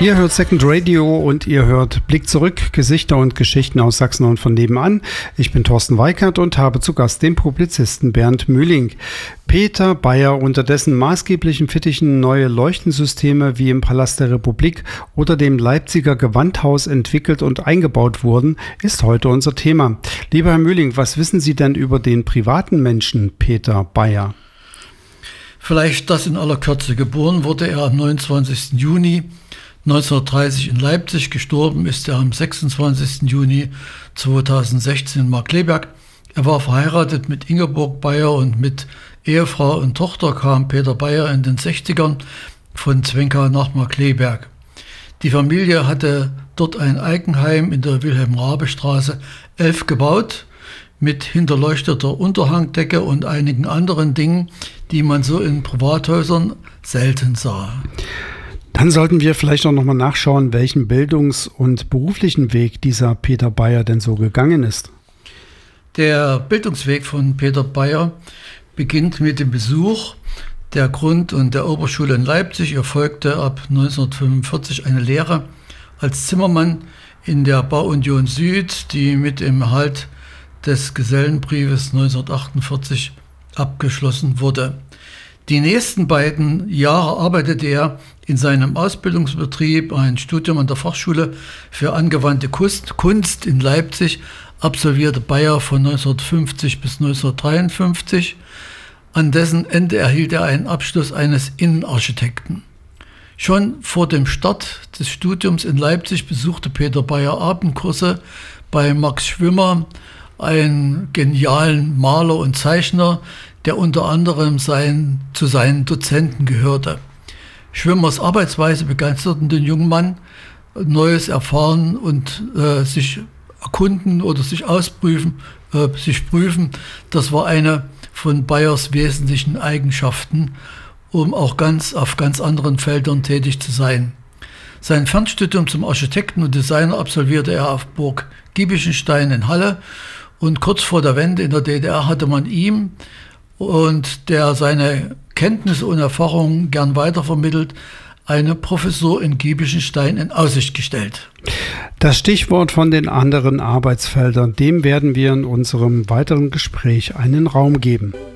Ihr hört Second Radio und ihr hört Blick zurück, Gesichter und Geschichten aus Sachsen und von nebenan. Ich bin Thorsten Weikert und habe zu Gast den Publizisten Bernd Mühling. Peter Beyer, unter dessen maßgeblichen Fittichen neue Leuchtensysteme wie im Palast der Republik oder dem Leipziger Gewandhaus entwickelt und eingebaut wurden, ist heute unser Thema. Lieber Herr Mühling, was wissen Sie denn über den privaten Menschen Peter Beyer? Vielleicht das in aller Kürze. Geboren wurde er am 29. Juni 1930 in Leipzig. Gestorben ist er am 26. Juni 2016 in Markkleeberg. Er war verheiratet mit Ingeborg Beyer und mit Ehefrau und Tochter kam Peter Beyer in den 60ern von Zwinkau nach Markkleeberg. Die Familie hatte dort ein Eigenheim in der Wilhelm-Raabe-Straße 11 gebaut, mit hinterleuchteter Unterhangdecke und einigen anderen Dingen, die man so in Privathäusern selten sah. Dann sollten wir vielleicht auch nochmal nachschauen, welchen Bildungs- und beruflichen Weg dieser Peter Beyer denn so gegangen ist. Der Bildungsweg von Peter Beyer beginnt mit dem Besuch der Grund- und der Oberschule in Leipzig. Er folgte ab 1945 eine Lehre als Zimmermann in der Bauunion Süd, die mit dem Erhalt des Gesellenbriefes 1948 abgeschlossen wurde. Die nächsten beiden Jahre arbeitete er in seinem Ausbildungsbetrieb. Ein Studium an der Fachschule für angewandte Kunst in Leipzig absolvierte Beyer von 1950 bis 1953. An dessen Ende erhielt er einen Abschluss eines Innenarchitekten. Schon vor dem Start des Studiums in Leipzig besuchte Peter Beyer Abendkurse bei Max Schwimmer, einen genialen Maler und Zeichner, der unter anderem zu seinen Dozenten gehörte. Schwimmers Arbeitsweise begeisterte den jungen Mann. Neues erfahren und sich erkunden oder sich ausprüfen, sich prüfen, das war eine von Beyers wesentlichen Eigenschaften, um auch auf ganz anderen Feldern tätig zu sein. Sein Fernstudium zum Architekten und Designer absolvierte er auf Burg Giebichenstein in Halle und kurz vor der Wende in der DDR hatte man ihm und der seine Kenntnisse und Erfahrungen gern weitervermittelt, eine Professur in Giebichenstein in Aussicht gestellt. Das Stichwort von den anderen Arbeitsfeldern, dem werden wir in unserem weiteren Gespräch einen Raum geben.